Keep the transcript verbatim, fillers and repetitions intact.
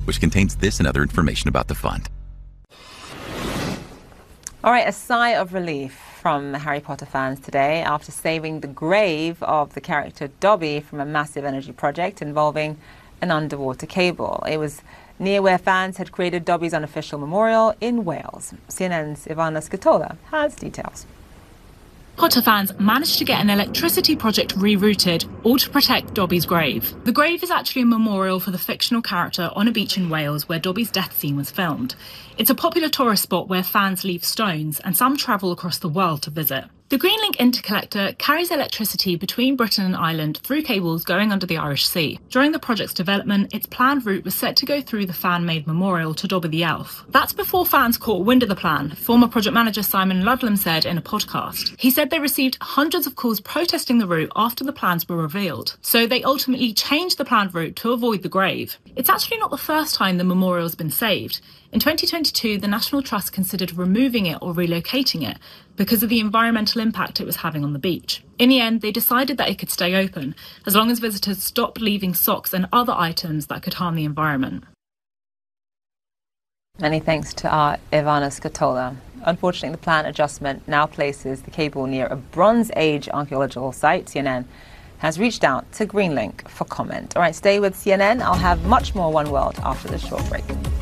which contains this and other information about the fund. All right, a sigh of relief from Harry Potter fans today after saving the grave of the character Dobby from a massive energy project involving an underwater cable. It was near where fans had created Dobby's unofficial memorial in Wales. C N N's Ivana Skatola has details. Potter fans managed to get an electricity project rerouted, all to protect Dobby's grave. The grave is actually a memorial for the fictional character on a beach in Wales where Dobby's death scene was filmed. It's a popular tourist spot where fans leave stones and some travel across the world to visit. The Greenlink interconnector carries electricity between Britain and Ireland through cables going under the Irish Sea. During the project's development, its planned route was set to go through the fan-made memorial to Dobby the Elf. That's before fans caught wind of the plan, former project manager Simon Ludlam said in a podcast. He said they received hundreds of calls protesting the route after the plans were revealed, so they ultimately changed the planned route to avoid the grave. It's actually not the first time the memorial's been saved. In twenty twenty-two, the National Trust considered removing it or relocating it because of the environmental impact it was having on the beach. In the end, they decided that it could stay open, as long as visitors stopped leaving socks and other items that could harm the environment. Many thanks to our Ivana Skatola. Unfortunately, the plan adjustment now places the cable near a Bronze Age archaeological site. C N N has reached out to Greenlink for comment. All right, stay with C N N. I'll have much more One World after this short break.